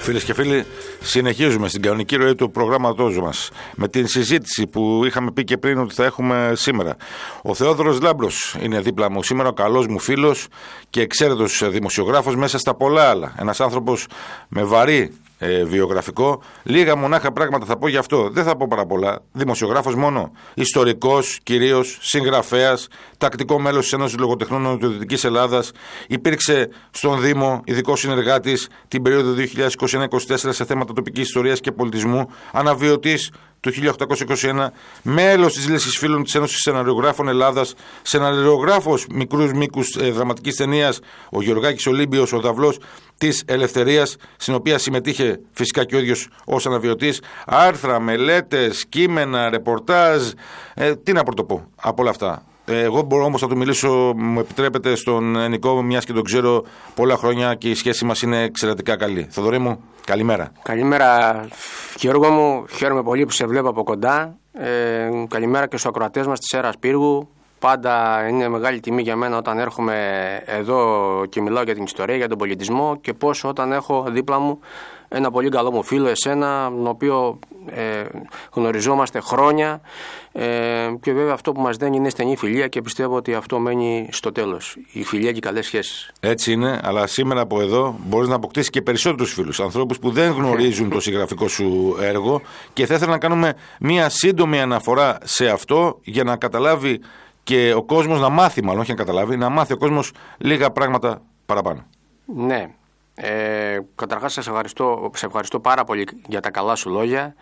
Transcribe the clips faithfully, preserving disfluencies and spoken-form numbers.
Φίλες και φίλοι, συνεχίζουμε στην κανονική ροή του προγράμματός μας με την συζήτηση που είχαμε πει και πριν ότι θα έχουμε σήμερα. Ο Θεόδωρος Λάμπρος είναι δίπλα μου σήμερα, ο καλός μου φίλος και εξαίρετος δημοσιογράφος μέσα στα πολλά άλλα. Ένας άνθρωπος με βαρύ ε, βιογραφικό. Λίγα μονάχα πράγματα θα πω γι' αυτό. Δεν θα πω πάρα πολλά. Δημοσιογράφος μόνο. Ιστορικός κυρίως, συγγραφέας, τακτικό μέλος της Ένωσης Λογοτεχνών Νοτιοδυτικής Ελλάδας. Υπήρξε στον Δήμο ειδικός συνεργάτης την περίοδο δύο χιλιάδες είκοσι ένα είκοσι τέσσερα σε θέματα τοπικής ιστορίας και πολιτισμού. Αναβιωτής του χίλια οκτακόσια είκοσι ένα, μέλος της Λέσχης Φίλων της Ένωσης Σεναριογράφων Ελλάδας, σεναριογράφος μικρούς μήκους ε, δραματικής ταινίας, ο Γεωργάκης Ολύμπιος, ο Δαυλός της Ελευθερίας, στην οποία συμμετείχε φυσικά και ο ίδιος ως αναβιωτής. Άρθρα, μελέτες, κείμενα, ρεπορτάζ, ε, τι να πρωτοπώ από όλα αυτά. Εγώ μπορώ όμως να του μιλήσω, μου επιτρέπετε, στον Νικό, μιας και τον ξέρω πολλά χρόνια και η σχέση μας είναι εξαιρετικά καλή. Θοδωρή μου, καλημέρα. Καλημέρα, Γιώργο μου. Χαίρομαι πολύ που σε βλέπω από κοντά. Ε, καλημέρα και στους ακροατές μας της Έρας Πύργου. Πάντα είναι μεγάλη τιμή για μένα όταν έρχομαι εδώ και μιλάω για την ιστορία, για τον πολιτισμό και πόσο όταν έχω δίπλα μου ένα πολύ καλό μου φίλο, εσένα, τον οποίο ε, γνωριζόμαστε χρόνια ε, και βέβαια αυτό που μας δένει είναι στενή φιλία και πιστεύω ότι αυτό μένει στο τέλος, η φιλία και οι καλές σχέσεις. Έτσι είναι, αλλά σήμερα από εδώ μπορείς να αποκτήσεις και περισσότερους φίλους, ανθρώπους που δεν γνωρίζουν το συγγραφικό σου έργο και θα ήθελα να κάνουμε μια σύντομη αναφορά σε αυτό για να καταλάβει και ο κόσμος, να μάθει μάλλον, όχι να καταλάβει, να μάθει ο κόσμος λίγα πράγματα παραπάνω. Ναι. Ε, καταρχάς σε ευχαριστώ, σε ευχαριστώ πάρα πολύ για τα καλά σου λόγια.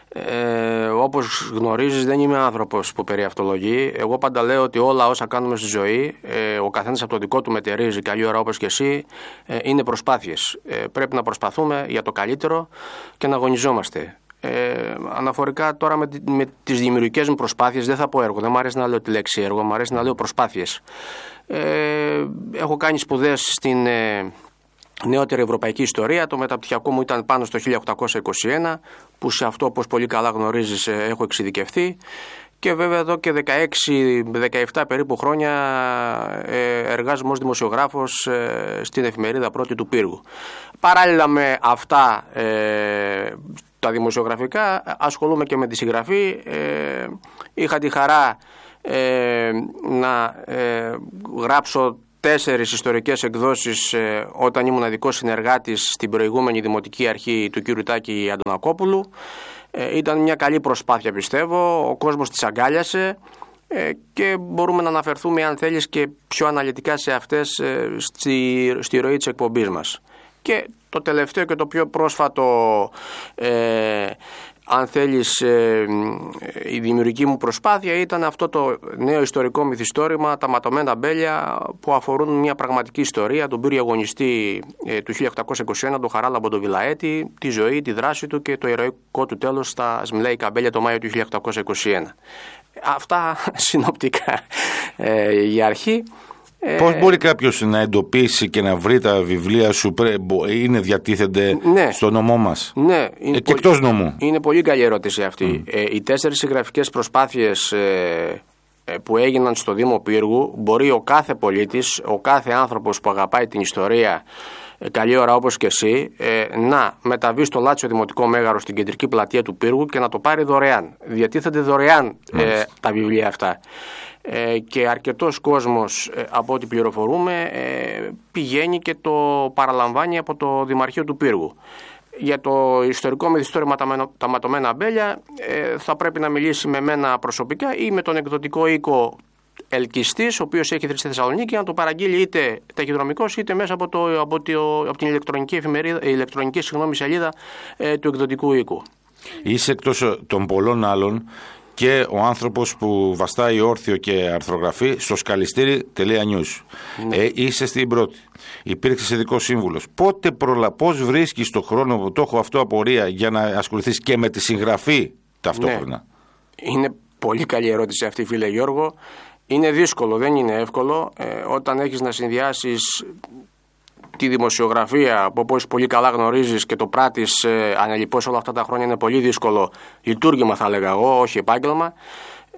Ε, όπως γνωρίζεις, δεν είμαι άνθρωπος που περιαυτολογεί. Εγώ πάντα λέω ότι όλα όσα κάνουμε στη ζωή, ε, ο καθένας από το δικό του μετερίζει καλή ώρα όπως και εσύ, ε, είναι προσπάθειες. Ε, πρέπει να προσπαθούμε για το καλύτερο και να αγωνιζόμαστε. Ε, αναφορικά τώρα με, με τις δημιουργικές μου προσπάθειες, δεν θα πω έργο, δεν μου αρέσει να λέω τη λέξη έργο, μου αρέσει να λέω προσπάθειες. Ε, έχω κάνει σπουδές στην ε, νεότερη ευρωπαϊκή ιστορία. Το μεταπτυχιακό μου ήταν πάνω στο χίλια οκτακόσια είκοσι ένα, που σε αυτό, όπως πολύ καλά γνωρίζεις, έχω εξειδικευθεί. Και βέβαια εδώ και δεκαέξι με δεκαεπτά περίπου χρόνια ε, εργάζομαι ως δημοσιογράφος ε, στην εφημερίδα Πρώτη του Πύργου. Παράλληλα με αυτά ε, τα δημοσιογραφικά ασχολούμαι και με τη συγγραφή. Ε, είχα τη χαρά ε, να ε, γράψω τέσσερις ιστορικές εκδόσεις ε, όταν ήμουν ειδικός συνεργάτης στην προηγούμενη Δημοτική Αρχή του κ. Τάκη Αντωνακόπουλου. Ε, ήταν μια καλή προσπάθεια, πιστεύω, ο κόσμος τις αγκάλιασε ε, και μπορούμε να αναφερθούμε, αν θέλεις, και πιο αναλυτικά σε αυτές ε, στη, στη ροή της εκπομπής μας. Και το τελευταίο και το πιο πρόσφατο, ε, αν θέλεις, ε, η δημιουργική μου προσπάθεια ήταν αυτό το νέο ιστορικό μυθιστόρημα, τα ματωμένα μπέλια, που αφορούν μια πραγματική ιστορία, τον πύριο αγωνιστή ε, του χίλια οκτακόσια είκοσι ένα, τον Χαράλαμπο τον Βιλαέτη, τη ζωή, τη δράση του και το ηρωικό του τέλος στα Σμιλέικα μπέλια το Μάιο του χίλια οκτακόσια είκοσι ένα. Αυτά συνοπτικά ε, για αρχή. Πώς μπορεί κάποιος να εντοπίσει και να βρει τα βιβλία σου, είναι διατίθενται ναι. στο νομό μας, ναι, είναι και εκτός νομού? Είναι πολύ καλή ερώτηση αυτή. Mm. Ε, οι τέσσερις συγγραφικές προσπάθειες ε, που έγιναν στο Δήμο Πύργου, μπορεί ο κάθε πολίτης, ο κάθε άνθρωπος που αγαπάει την ιστορία, ε, καλή ώρα όπως και εσύ, ε, να μεταβεί στο Λάτσιο Δημοτικό Μέγαρο στην κεντρική πλατεία του Πύργου και να το πάρει δωρεάν. Διατίθενται δωρεάν ε, τα βιβλία αυτά. Ε, και αρκετός κόσμος, ε, από ό,τι πληροφορούμε, ε, πηγαίνει και το παραλαμβάνει από το Δημαρχείο του Πύργου. Για το ιστορικό μυθιστόρημα τα ματωμένα μπέλια ε, θα πρέπει να μιλήσει με μένα προσωπικά ή με τον εκδοτικό οίκο Ελκυστής, ο οποίος έχει στη Θεσσαλονίκη, να το παραγγείλει είτε ταχυδρομικός είτε μέσα από, το, από, το, από την ηλεκτρονική, εφημερίδα, ηλεκτρονική συγγνώμη, σελίδα ε, του εκδοτικού οίκου. Είσαι εκτός των πολλών άλλων και ο άνθρωπος που βαστάει όρθιο και αρθρογραφεί στο σκαλιστήρι τελεία νιους. Ναι. Ε, είσαι στην πρώτη. Υπήρξες ειδικός σύμβουλος. Πότε προλα... Πώς βρίσκεις το χρόνο που το έχω αυτό απορία για να ασχοληθείς και με τη συγγραφή ταυτόχρονα? Ναι. Είναι πολύ καλή ερώτηση αυτή, φίλε Γιώργο. Είναι δύσκολο, δεν είναι εύκολο. Ε, όταν έχεις να συνδυάσεις τη δημοσιογραφία, που όπως πολύ καλά γνωρίζεις και το πράττεις ε, ανελιπώς όλα αυτά τα χρόνια, είναι πολύ δύσκολο λειτουργήμα, θα έλεγα εγώ, όχι επάγγελμα.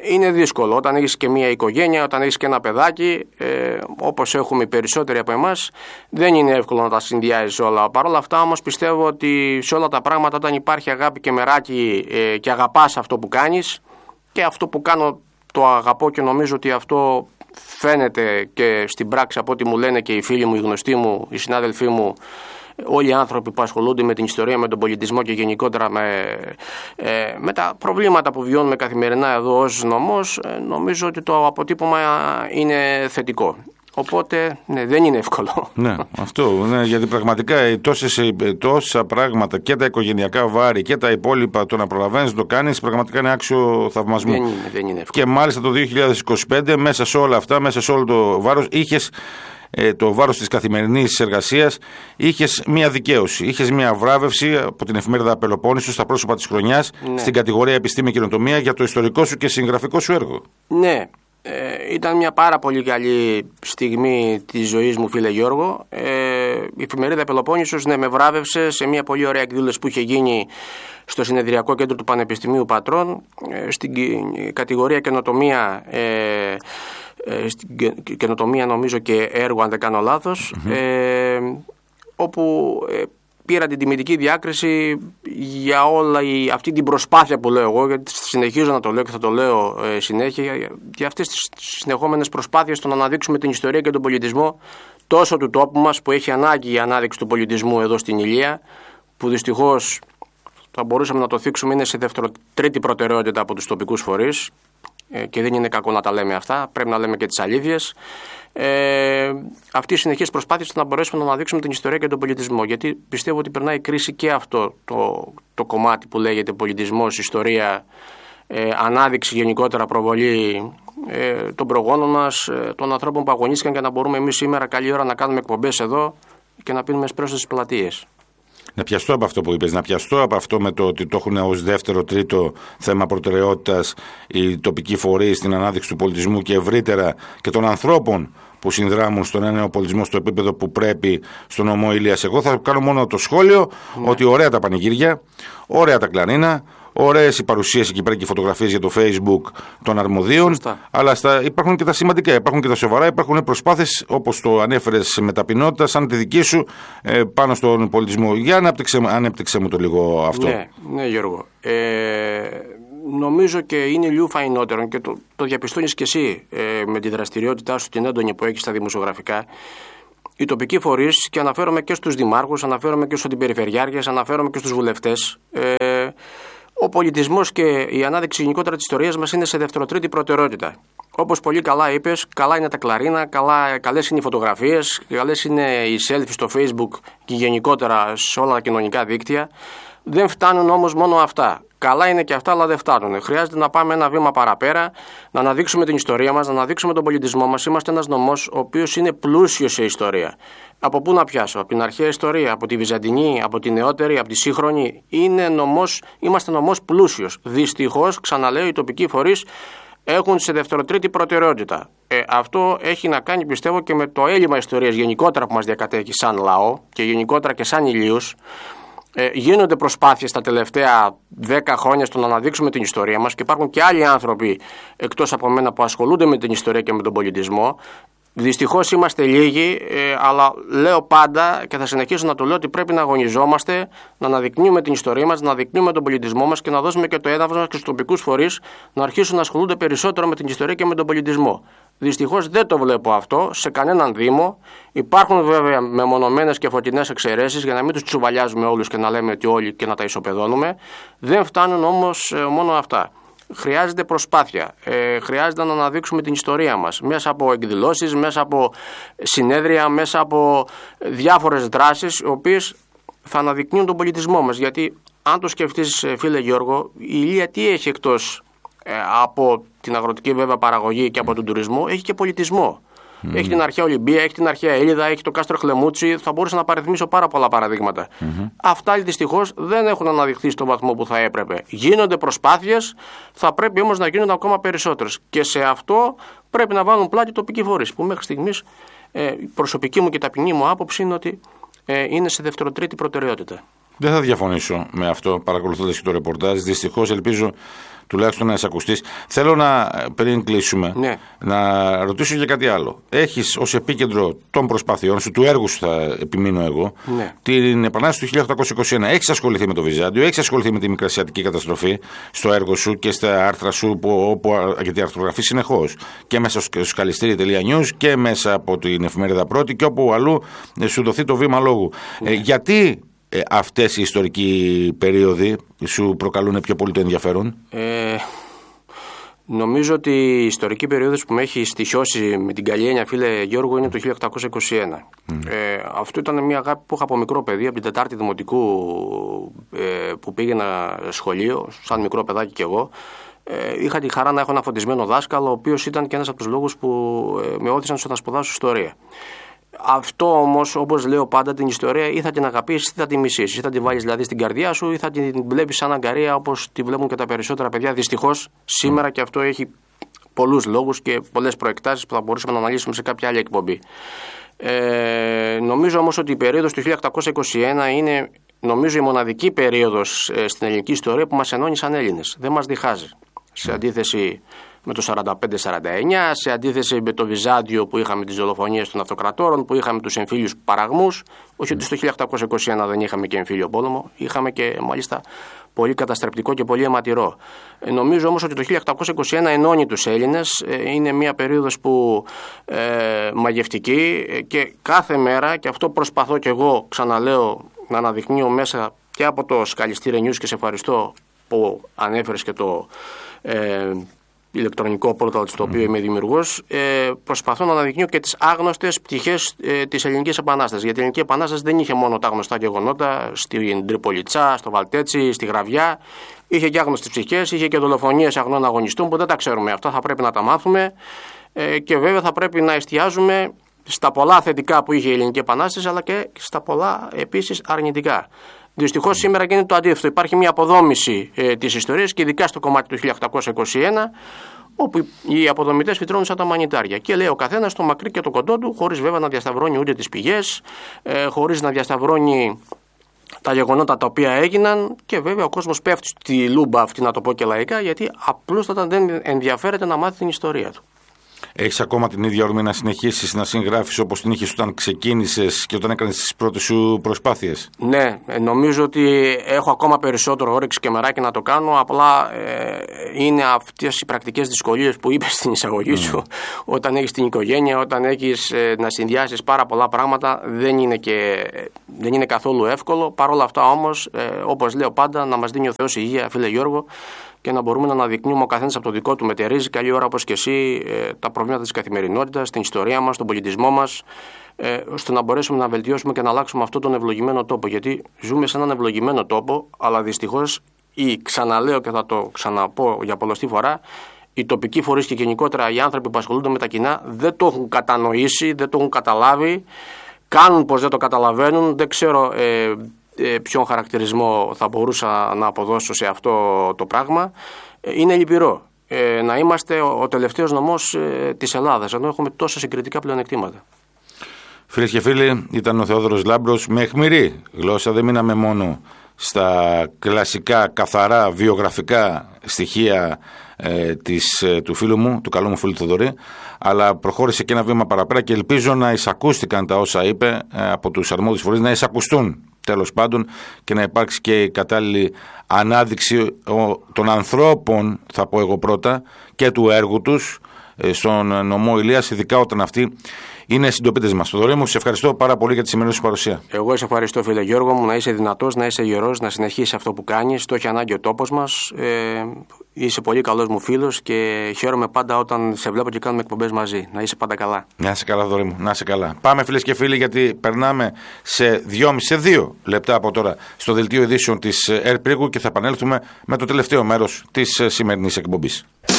είναι δύσκολο. Όταν έχεις και μια οικογένεια, όταν έχεις και ένα παιδάκι, ε, όπως έχουμε οι περισσότεροι από εμάς, δεν είναι εύκολο να τα συνδυάζεις όλα. Παρ' όλα αυτά όμως πιστεύω ότι σε όλα τα πράγματα, όταν υπάρχει αγάπη και μεράκι ε, και αγαπάς αυτό που κάνεις, και αυτό που κάνω το αγαπώ και νομίζω ότι αυτό φαίνεται και στην πράξη από ό,τι μου λένε και οι φίλοι μου, οι γνωστοί μου, οι συνάδελφοί μου, όλοι οι άνθρωποι που ασχολούνται με την ιστορία, με τον πολιτισμό και γενικότερα με, ε, με τα προβλήματα που βιώνουμε καθημερινά εδώ ως νομός, ε, νομίζω ότι το αποτύπωμα είναι θετικό. Οπότε ναι, δεν είναι εύκολο. Ναι, αυτό, ναι, γιατί πραγματικά τόσες, τόσα πράγματα και τα οικογενειακά βάρη και τα υπόλοιπα, το να προλαβαίνεις το κάνεις, πραγματικά είναι άξιο θαυμασμού. Δεν είναι, δεν είναι εύκολο. Και μάλιστα το δύο χιλιάδες είκοσι πέντε μέσα σε όλα αυτά, μέσα σε όλο το βάρος, είχες ε, το βάρος της καθημερινής εργασίας, είχες μια δικαίωση, είχες μια βράβευση από την εφημερίδα Πελοπόννησος στα πρόσωπα της χρονιάς, ναι, στην κατηγορία Επιστήμη και Καινοτομία για το ιστορικό σου και συγγραφικό σου έργο. Ναι. Ε, ήταν μια πάρα πολύ καλή στιγμή της ζωής μου, φίλε Γιώργο. Ε, η εφημερίδα Πελοπόννησος, ναι, με βράβευσε σε μια πολύ ωραία εκδήλωση που είχε γίνει στο Συνεδριακό Κέντρο του Πανεπιστημίου Πατρών, ε, στην κατηγορία καινοτομία, ε, ε, στην καινοτομία νομίζω και έργο, αν δεν κάνω λάθος, mm-hmm. ε, όπου ε, πήρα την τιμητική διάκριση για όλα η, αυτή την προσπάθεια που λέω εγώ, γιατί συνεχίζω να το λέω και θα το λέω ε, συνέχεια, για αυτές τις συνεχόμενες προσπάθειες στο να αναδείξουμε την ιστορία και τον πολιτισμό τόσο του τόπου μας, που έχει ανάγκη η ανάδειξη του πολιτισμού εδώ στην Ηλία, που δυστυχώς θα μπορούσαμε να το θίξουμε, είναι σε δεύτερο-τρίτη προτεραιότητα από τους τοπικούς φορείς, ε, και δεν είναι κακό να τα λέμε αυτά, πρέπει να λέμε και τις αλήθειες. Ε, αυτή η συνεχής προσπάθεια να μπορέσουμε να αναδείξουμε την ιστορία και τον πολιτισμό, γιατί πιστεύω ότι περνάει η κρίση και αυτό το, το κομμάτι που λέγεται πολιτισμός, ιστορία, ε, ανάδειξη, γενικότερα προβολή ε, των προγόνων μας, ε, των ανθρώπων που αγωνίστηκαν, για να μπορούμε εμείς σήμερα καλή ώρα να κάνουμε εκπομπές εδώ και να πίνουμε εσπρέσο στις πλατείες. Να πιαστώ από αυτό που είπες, να πιαστώ από αυτό με το ότι το έχουν ως δεύτερο, τρίτο θέμα προτεραιότητας οι τοπικοί φορείς στην ανάδειξη του πολιτισμού και ευρύτερα και των ανθρώπων που συνδράμουν στον ένα πολιτισμό στο επίπεδο που πρέπει στον νομό Ηλίας. Εγώ θα κάνω μόνο το σχόλιο, ναι, ότι ωραία τα πανηγύρια, ωραία τα κλαρίνα, ωραίες οι παρουσίες εκεί πέρα και οι φωτογραφίες για το Facebook των αρμοδίων. Σωστά. Αλλά στα, υπάρχουν και τα σημαντικά, υπάρχουν και τα σοβαρά, υπάρχουν προσπάθειες, όπως το ανέφερες με ταπεινότητα, σαν τη δική σου, ε, πάνω στον πολιτισμό. Για ανέπτυξε, ανέπτυξε μου το λίγο αυτό. Ναι, ναι Γιώργο. Ε, νομίζω και είναι λίγο φαϊνότερο και το, το διαπιστώνεις και εσύ ε, με τη δραστηριότητά σου την έντονη που έχεις στα δημοσιογραφικά. Οι τοπικοί φορείς, και αναφέρομαι και στους δημάρχους, αναφέρομαι και στους αντιπεριφερειάρχες, αναφέρομαι και στους βουλευτές. Ε, Ο πολιτισμός και η ανάδειξη γενικότερα της ιστορίας μας είναι σε δευτεροτρίτη προτεραιότητα. Όπως πολύ καλά είπες, καλά είναι τα κλαρίνα, καλά, καλές είναι οι φωτογραφίες, καλές είναι οι selfies στο Facebook και γενικότερα σε όλα τα κοινωνικά δίκτυα. Δεν φτάνουν όμως μόνο αυτά. Καλά είναι και αυτά, αλλά δεν φτάνουν. Χρειάζεται να πάμε ένα βήμα παραπέρα, να αναδείξουμε την ιστορία μας, να αναδείξουμε τον πολιτισμό μας. Είμαστε ένας νομός ο οποίος είναι πλούσιος σε ιστορία. Από πού να πιάσω, από την αρχαία ιστορία, από τη Βυζαντινή, από τη νεότερη, από τη σύγχρονη. Είναι νομός, είμαστε νομός πλούσιος. Δυστυχώς, ξαναλέω, οι τοπικοί φορείς έχουν σε δευτεροτρίτη προτεραιότητα. Ε, αυτό έχει να κάνει, πιστεύω, και με το έλλειμμα ιστορίας γενικότερα που μας διακατέχει σαν λαό και γενικότερα και σαν Ηλίους. Ε, γίνονται προσπάθειες τα τελευταία δέκα χρόνια στο να αναδείξουμε την ιστορία μας και υπάρχουν και άλλοι άνθρωποι εκτός από μένα που ασχολούνται με την ιστορία και με τον πολιτισμό. Δυστυχώς είμαστε λίγοι, ε, αλλά λέω πάντα και θα συνεχίσω να το λέω ότι πρέπει να αγωνιζόμαστε, να αναδεικνύουμε την ιστορία μας, να αναδεικνύουμε τον πολιτισμό μας και να δώσουμε και το έδαφος μας και στους τοπικούς φορείς να αρχίσουν να ασχολούνται περισσότερο με την ιστορία και με τον πολιτισμό. Δυστυχώς δεν το βλέπω αυτό σε κανέναν δήμο. Υπάρχουν βέβαια μεμονωμένες και φωτεινές εξαιρέσεις για να μην τους τσουβαλιάζουμε όλους και να λέμε ότι όλοι και να τα ισοπεδώνουμε. Δεν φτάνουν όμως ε, μόνο αυτά. Χρειάζεται προσπάθεια, ε, χρειάζεται να αναδείξουμε την ιστορία μας μέσα από εκδηλώσεις, μέσα από συνέδρια, μέσα από διάφορες δράσεις οι οποίες θα αναδεικνύουν τον πολιτισμό μας. Γιατί αν το σκεφτείς, φίλε Γιώργο, η Ηλία τι έχει εκτός ε, από την αγροτική βέβαια παραγωγή και από τον τουρισμό? Έχει και πολιτισμό. Mm. Έχει την αρχαία Ολυμπία, έχει την αρχαία Έλιδα, έχει το κάστρο Χλεμούτσι. Θα μπορούσα να παριθμίσω πάρα πολλά παραδείγματα. Mm-hmm. Αυτά δυστυχώς δεν έχουν αναδειχθεί στον βαθμό που θα έπρεπε. Γίνονται προσπάθειες, θα πρέπει όμως να γίνονται ακόμα περισσότερες. Και σε αυτό πρέπει να βάλουν πλάτη τοπικοί φορείς. Που μέχρι στιγμής ε, η προσωπική μου και ταπεινή μου άποψη είναι ότι ε, είναι σε δευτεροτρίτη προτεραιότητα. Δεν θα διαφωνήσω με αυτό, παρακολουθώντας και το ρεπορτάζ. Δυστυχώς, ελπίζω τουλάχιστον να εισακουστείς. Θέλω να, πριν κλείσουμε, ναι. να ρωτήσω για κάτι άλλο. Έχεις ως επίκεντρο των προσπαθειών σου, του έργου σου θα επιμείνω εγώ, ναι. την Επανάσταση του χίλια οκτακόσια είκοσι ένα. Έχεις ασχοληθεί με το Βυζάντιο, έχεις ασχοληθεί με τη Μικρασιατική καταστροφή στο έργο σου και στα άρθρα σου, που, όπου, γιατί αρθρογραφείς συνεχώς. Και μέσα στο σκαλιστήρι τελεία news και μέσα από την εφημερίδα Πρώτη και όπου αλλού σου δοθεί το βήμα λόγου. Ναι. Ε, γιατί ε, αυτές οι ιστορικοί περίοδοι σου προκαλούν πιο πολύ το ενδιαφέρον? Ε, νομίζω ότι η ιστορική περίοδος που με έχει στοιχειώσει με την καλή έννοια, φίλε Γιώργο, είναι το χίλια οκτακόσια είκοσι ένα. Mm. Ε, αυτό ήταν μια αγάπη που είχα από μικρό παιδί, από την Τετάρτη Δημοτικού ε, που πήγαινα σχολείο, σαν μικρό παιδάκι κι εγώ. Ε, είχα τη χαρά να έχω ένα φωτισμένο δάσκαλο, ο οποίος ήταν και ένας από τους λόγους που ε, με όθησαν στο να σπουδάσω ιστορία. Αυτό όμως, όπως λέω πάντα, την ιστορία ή θα την αγαπήσεις ή θα την μισήσεις. Ή θα την βάλεις δηλαδή στην καρδιά σου ή θα την βλέπεις σαν αγκαρία, όπως τη βλέπουν και τα περισσότερα παιδιά. Δυστυχώς σήμερα και αυτό έχει πολλούς λόγους και πολλές προεκτάσεις που θα μπορούσαμε να αναλύσουμε σε κάποια άλλη εκπομπή. Ε, νομίζω όμως ότι η περίοδος του χίλια οκτακόσια είκοσι ένα είναι, νομίζω, η μοναδική περίοδος ε, στην ελληνική ιστορία που μας ενώνει σαν Έλληνες. Δεν μας διχάζει. Σε αντίθεση με το σαράντα πέντε σαράντα εννιά, σε αντίθεση με το Βυζάντιο που είχαμε τις δολοφονίες των αυτοκρατόρων, που είχαμε τους εμφύλιους παραγμούς. Όχι ότι στο χίλια οκτακόσια είκοσι ένα δεν είχαμε και εμφύλιο πόλεμο, είχαμε και μάλιστα πολύ καταστρεπτικό και πολύ αιματηρό. Ε, νομίζω όμως ότι το χίλια οκτακόσια είκοσι ένα ενώνει τους Έλληνες, ε, είναι μια περίοδος που ε, μαγευτική ε, και κάθε μέρα, και αυτό προσπαθώ και εγώ, ξαναλέω, να αναδεικνύω μέσα και από το σκαλιστήρι News, και σε ευχαριστώ που ανέφερες και το ε, ηλεκτρονικό πόρταλ στο οποίο είμαι δημιουργός, ε, προσπαθώ να αναδεικνύω και τις άγνωστες πτυχές ε, της Ελληνικής Επανάστασης. Γιατί η Ελληνική Επανάσταση δεν είχε μόνο τα γνωστά γεγονότα στην Τριπολιτσά, στο Βαλτέτσι, στη Γραβιά. Είχε και άγνωστες πτυχές, είχε και δολοφονίες αγνών αγωνιστών που δεν τα ξέρουμε. Αυτά θα πρέπει να τα μάθουμε ε, και βέβαια θα πρέπει να εστιάζουμε στα πολλά θετικά που είχε η Ελληνική Επανάσταση, αλλά και στα πολλά επίσης αρνητικά. Δυστυχώς σήμερα γίνεται το αντίθετο. Υπάρχει μια αποδόμηση ε, της ιστορίας και ειδικά στο κομμάτι του χίλια οκτακόσια είκοσι ένα, όπου οι αποδομητές φυτρώνουν σαν τα μανιτάρια. Και λέει ο καθένας το μακρύ και το κοντό του, χωρίς βέβαια να διασταυρώνει ούτε τις πηγές, ε, χωρίς να διασταυρώνει τα γεγονότα τα οποία έγιναν, και βέβαια ο κόσμος πέφτει στη λούμπα αυτή, να το πω και λαϊκά, γιατί απλούστατα δεν ενδιαφέρεται να μάθει την ιστορία του. Έχεις ακόμα την ίδια ορμή να συνεχίσεις να συγγράφεις όπως την είχες όταν ξεκίνησες και όταν έκανες τις πρώτες σου προσπάθειες? Ναι, νομίζω ότι έχω ακόμα περισσότερο όρεξη και μεράκι να το κάνω. Απλά ε, είναι αυτές οι πρακτικές δυσκολίες που είπες στην εισαγωγή σου. Mm. Όταν έχεις την οικογένεια, όταν έχεις ε, να συνδυάσεις πάρα πολλά πράγματα, δεν είναι, και, δεν είναι καθόλου εύκολο. Παρ' όλα αυτά όμως, ε, όπως λέω πάντα, να μας δίνει ο Θεός υγεία, φίλε Γιώργο, και να μπορούμε να αναδεικνύουμε ο καθένας από το δικό του μετερίζει καλή ώρα, όπως και εσύ, τα προβλήματα της καθημερινότητας, την ιστορία μας, τον πολιτισμό μας, ώστε να μπορέσουμε να βελτιώσουμε και να αλλάξουμε αυτόν τον ευλογημένο τόπο. Γιατί ζούμε σε έναν ευλογημένο τόπο, αλλά δυστυχώς, ή ξαναλέω και θα το ξαναπώ για πολλοστή φορά, οι τοπικοί φορείς και γενικότερα οι άνθρωποι που ασχολούνται με τα κοινά δεν το έχουν κατανοήσει, δεν το έχουν καταλάβει, κάνουν πως δεν το καταλαβαίνουν. Δεν ξέρω ε, ποιον χαρακτηρισμό θα μπορούσα να αποδώσω σε αυτό το πράγμα. Είναι λυπηρό ε, να είμαστε ο, ο τελευταίος νομός ε, της Ελλάδας, ενώ έχουμε τόσα συγκριτικά πλεονεκτήματα. Φίλες και φίλοι, ήταν ο Θεόδωρος Λάμπρος. Με αιχμηρή γλώσσα, δεν μείναμε μόνο στα κλασικά, καθαρά, βιογραφικά στοιχεία ε, της, ε, του φίλου μου, του καλού μου φίλου Θοδωρή, αλλά προχώρησε και ένα βήμα παραπέρα και ελπίζω να εισακούστηκαν τα όσα είπε ε, από τους αρμόδιους φορείς, να εισακουστούν τέλος πάντων και να υπάρξει και η κατάλληλη ανάδειξη των ανθρώπων, θα πω εγώ πρώτα, και του έργου τους ε, στον νομό Ηλίας, ειδικά όταν αυτοί είναι συντοπίτες μας. Θοδωρή μου, σε ευχαριστώ πάρα πολύ για τη σημερινή σου παρουσία. Εγώ σε ευχαριστώ, φίλε Γιώργο μου, να είσαι δυνατός, να είσαι γερός, να συνεχίσεις αυτό που κάνεις. Το έχει ανάγκη ο τόπος μας. Ε, είσαι πολύ καλός μου φίλος και χαίρομαι πάντα όταν σε βλέπω και κάνουμε εκπομπές μαζί. Να είσαι πάντα καλά. Να είσαι καλά, Θοδωρή μου, να είσαι καλά. Πάμε, φίλες και φίλοι, γιατί περνάμε σε δυόμιση, σε δύο λεπτά από τώρα στο δελτίο ειδήσεων της ΕΡΠΡΙΓΟΥ και θα επανέλθουμε με το τελευταίο μέρος της σημερινής εκπομπής.